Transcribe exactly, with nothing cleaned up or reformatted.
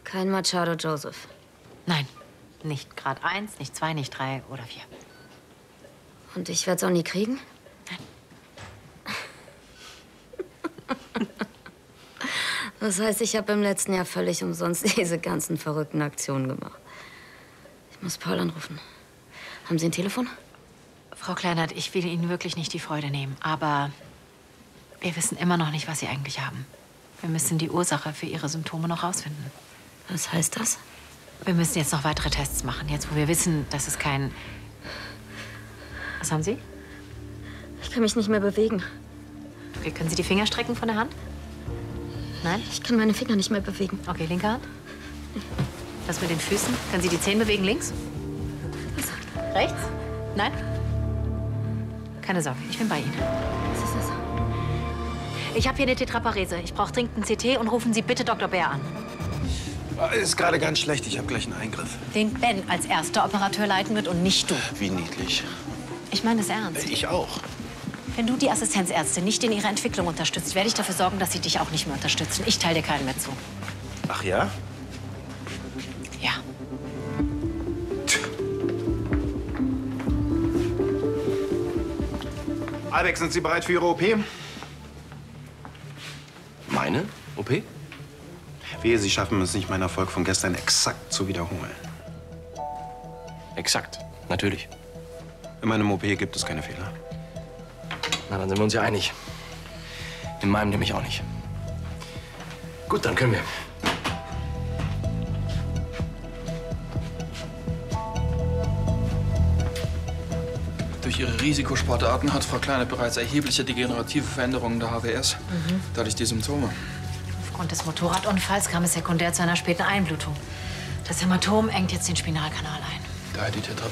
Kein Machado Joseph. Nein, nicht Grad eins, nicht zwei, nicht drei oder vier. Und ich werde es auch nie kriegen? Nein. Das heißt, ich habe im letzten Jahr völlig umsonst diese ganzen verrückten Aktionen gemacht. Ich muss Paul anrufen. Haben Sie ein Telefon? Frau Kleinert, ich will Ihnen wirklich nicht die Freude nehmen, aber wir wissen immer noch nicht, was Sie eigentlich haben. Wir müssen die Ursache für Ihre Symptome noch rausfinden. Was heißt das? Wir müssen jetzt noch weitere Tests machen, jetzt wo wir wissen, dass es kein... Was haben Sie? Ich kann mich nicht mehr bewegen. Okay, können Sie die Finger strecken von der Hand? Nein? Ich kann meine Finger nicht mehr bewegen. Okay, linke Hand. Das mit den Füßen. Können Sie die Zehen bewegen? Links? Rechts? Nein? Keine Sorge, ich bin bei Ihnen. Was ist das? Ich habe hier eine Tetraparese. Ich brauche dringend ein C T und rufen Sie bitte Doktor Bär an. Ist gerade ganz schlecht. Ich habe gleich einen Eingriff. Den Ben als erster Operateur leiten wird und nicht du. Wie niedlich. Ich meine es ernst. Ich auch. Wenn du die Assistenzärzte nicht in ihrer Entwicklung unterstützt, werde ich dafür sorgen, dass sie dich auch nicht mehr unterstützen. Ich teile dir keinen mehr zu. Ach ja? Ja. Alex, sind Sie bereit für Ihre O P? Meine O P? Wehe, Sie schaffen es nicht, meinen Erfolg von gestern exakt zu wiederholen. Exakt, natürlich. In meinem O P gibt es keine Fehler. Na, dann sind wir uns ja einig. In meinem nämlich auch nicht. Gut, dann können wir. Durch ihre Risikosportarten hat Frau Kleine bereits erhebliche degenerative Veränderungen der H W S. Mhm. Dadurch die Symptome. Aufgrund des Motorradunfalls kam es sekundär zu einer späten Einblutung. Das Hämatom engt jetzt den Spinalkanal ein. Daher die Tetra